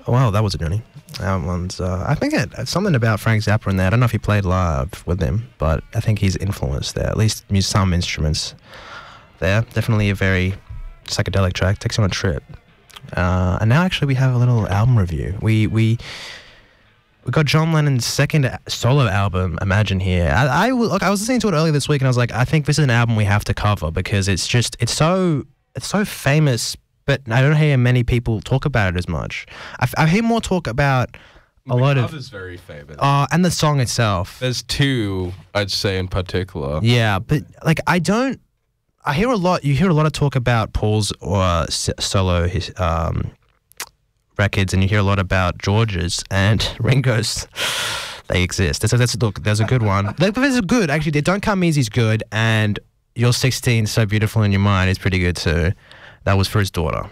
Well, that was a journey. That one's, I think something about Frank Zappa in there. I don't know if he played live with him, but I think he's influenced there. At least some instruments there. Definitely a very psychedelic track. Takes you on a trip. And now actually we have a little album review. We got John Lennon's second solo album, Imagine here. I was listening to it earlier this week and I was like, I think this is an album we have to cover because it's so famous, but I don't hear many people talk about it as much. I hear more talk about a lot of... The cover's very famous. And the song itself. There's two, I'd say, in particular. Yeah, but like I hear a lot. You hear a lot of talk about Paul's solo records, and you hear a lot about George's and Ringo's. They exist. Look, there's a good one. There's a good actually. Don't Come Easy's good, and You're 16, So Beautiful in Your Mind is pretty good too. That was for his daughter.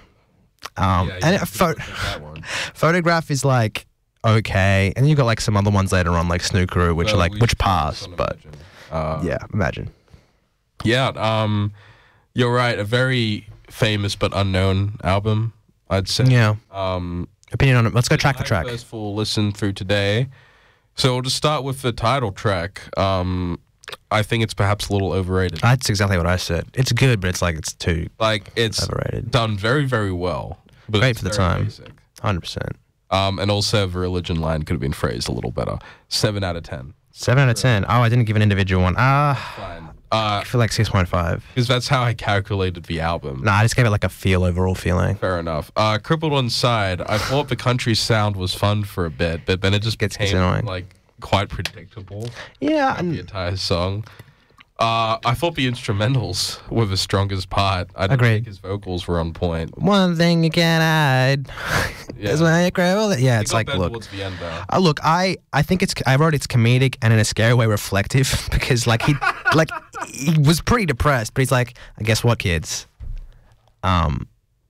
Photograph is like okay, and you got like some other ones later on, like Snookeroo, which are like which pass, but Imagine. Yeah, you're right. A very famous but unknown album, I'd say. Yeah. Opinion on it. Let's go track for track. First full listen through today. So we'll just start with the title track. I think it's perhaps a little overrated. That's exactly what I said. It's good, but it's too it's overrated. Done very, very well. But great for the time. Basic. 100%. And also the religion line could have been phrased a little better. 7 out of 10. 7 out of 10. Oh, I didn't give an individual one. Fine. I feel like 6.5. Because that's how I calculated the album. Nah, I just gave it like a overall feeling. Fair enough. Crippled Inside. I thought the country sound was fun for a bit, but then it just gets became annoying. Like quite predictable. Yeah, the entire song. I thought the instrumentals were the strongest part. I didn't Agreed. think his vocals were on point. One thing you can't hide is when you cripple it. Yeah, it's like look. Towards the end, though. Look, I think I wrote it's comedic and in a scary way reflective because like he was pretty depressed, but he's like, guess what, kids? We're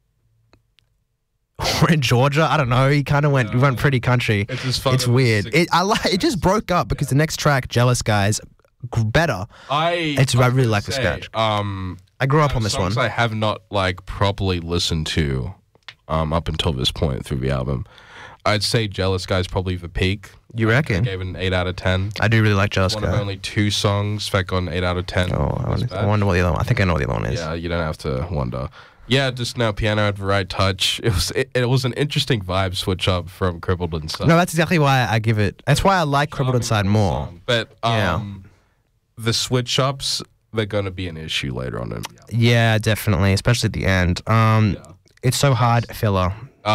in Georgia. I don't know. He kind of went pretty country. It's just fun. It's weird. It just broke up because the next track, Jealous Guys, better. I really like the sketch. I grew up on this one. I have not like properly listened to up until this point through the album. I'd say Jealous Guy is probably the peak. You reckon? I gave it an 8 out of 10. I do really like Jealous Guy. One of only 2 songs that got an 8 out of 10. Oh, I wonder what the other one. I think I know what the other one is. Yeah, you don't have to wonder. Yeah, just now piano had the right touch. It was an interesting vibe switch up from Crippled Inside. No, that's exactly why I give it. That's why I like Crippled Inside more. But the switch ups, they're going to be an issue later on in the album. Yeah, definitely, especially at the end. It's so hard filler.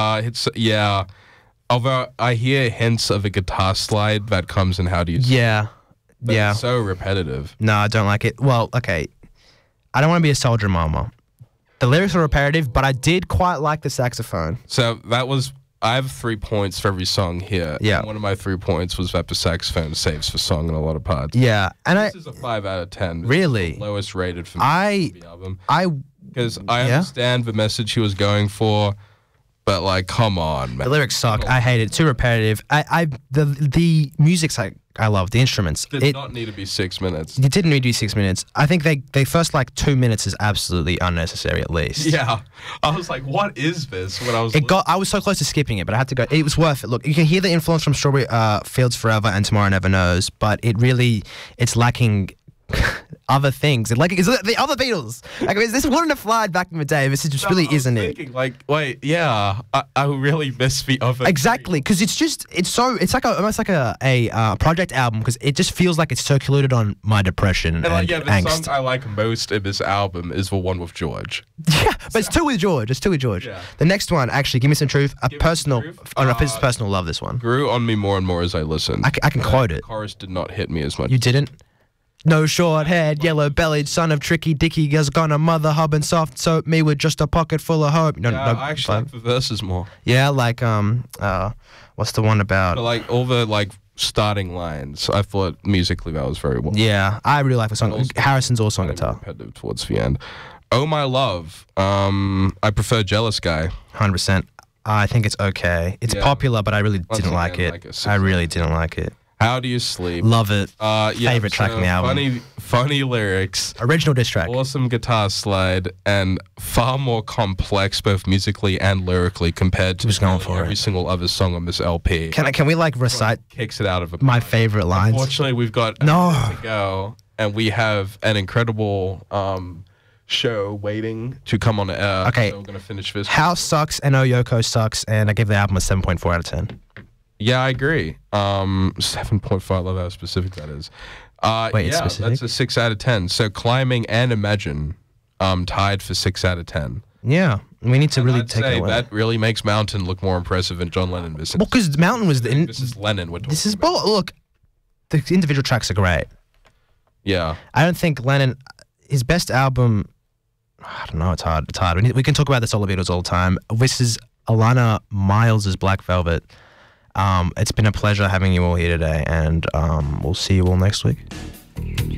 Although I hear hints of a guitar slide that comes in How Do You Say? Yeah. It's so repetitive. No, I don't like it. Well, okay. I don't want to be a soldier mama. The lyrics are repetitive, but I did quite like the saxophone. So I have 3 points for every song here. Yeah. And one of my 3 points was that the saxophone saves the song in a lot of parts. Yeah. And this is a 5 out of 10. This really? is the lowest rated for me for the album. Because I understand the message he was going for, but like, come on, man. The lyrics suck. I hate it. Too repetitive. The music's I love the instruments. It did not need to be 6 minutes. It didn't need to be 6 minutes. I think they first like 2 minutes is absolutely unnecessary at least. Yeah, I was like, what is this? When I was I was so close to skipping it, but I had to go. It was worth it. Look, you can hear the influence from Strawberry Fields Forever and Tomorrow Never Knows, but it's lacking other things. It's the other Beatles. Like, this wouldn't have flied back in the day. This just really isn't it. Like, wait, yeah, I really miss the other. Exactly, because it's like almost like a project album because it just feels like it's circulated on my depression and the angst. song I like most in this album is the one with George. Yeah, but it's two with George. Yeah. The next one, actually, Give Me Some Truth. A personal love. This one grew on me more and more as I listened. I can quote it. The chorus did not hit me as much. You didn't? No short head, yellow bellied, son of Tricky Dicky has gone a mother hub and soft soap me with just a pocket full of hope. I actually like the verses more. Yeah, like what's the one about? But like all the starting lines, I thought musically that was very well. Yeah, I really like the song. Harrison's also on guitar. Repetitive towards the end. Oh My Love, I prefer Jealous Guy. 100%. I think it's okay. It's popular, but I really didn't like it. I really didn't like it. How Do You Sleep? Love it. Yeah, Favorite track on the album. Funny lyrics. Original diss track. Awesome guitar slide and far more complex both musically and lyrically compared to Who's going for every it? single other song on this LP. Can we like recite Kicks it out of a my favorite lines? Unfortunately, we've got a No. minute to go, and we have an incredible show waiting to come on air. Okay. So we're going to finish this. House sucks, NO Yoko sucks, and I give the album a 7.4 out of 10. Yeah, I agree. 7.5. I love how specific that is. Wait, it's yeah, specific? that's a 6 out of 10. So Climbing and Imagine tied for 6 out of 10. Yeah, we need to really I'd take say it away. that really makes Mountain look more impressive than John Lennon misses. Well, because Mountain was the... This is Lennon we're talking This is... about. Look, the individual tracks are great. Yeah. I don't think Lennon... His best album... I don't know, it's hard. It's hard. We can talk about the solo Beatles all the time. This is Alana Miles' Black Velvet. It's been a pleasure having you all here today, and we'll see you all next week.